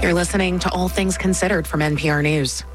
You're listening to All Things Considered from NPR News.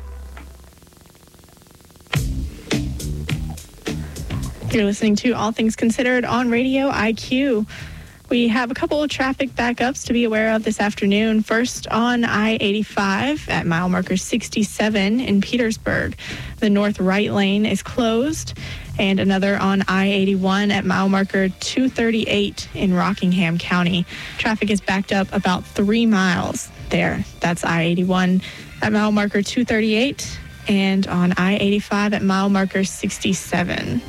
You're listening to All Things Considered on Radio IQ. We have a couple of traffic backups to be aware of this afternoon. First, on I-85 at mile marker 67 in Petersburg. The north right lane is closed. And another on I-81 at mile marker 238 in Rockingham County. Traffic is backed up about 3 miles there. That's I-81 at mile marker 238 and on I-85 at mile marker 67.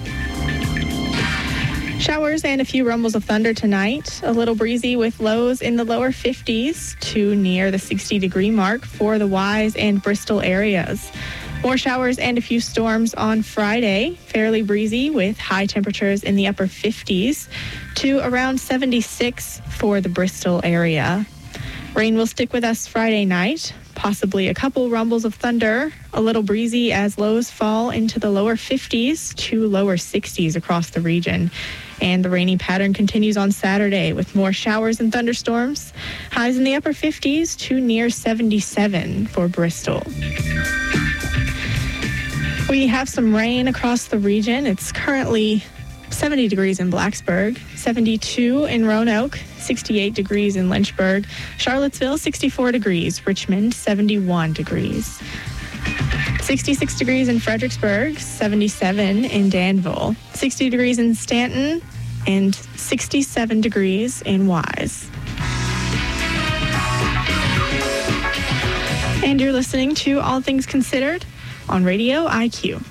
Showers and a few rumbles of thunder tonight. A little breezy with lows in the lower 50s to near the 60-degree mark for the Wise and Bristol areas. More showers and a few storms on Friday. Fairly breezy with high temperatures in the upper 50s to around 76 for the Bristol area. Rain will stick with us Friday night. Possibly a couple rumbles of thunder. A little breezy as lows fall into the lower 50s to lower 60s across the region. And the rainy pattern continues on Saturday with more showers and thunderstorms. Highs in the upper 50s to near 77 for Bristol. We have some rain across the region. It's currently 70 degrees in Blacksburg, 72 in Roanoke, 68 degrees in Lynchburg, Charlottesville, 64 degrees, Richmond, 71 degrees. 66 degrees in Fredericksburg, 77 in Danville, 60 degrees in Stanton, and 67 degrees in Wise. And you're listening to All Things Considered on Radio IQ.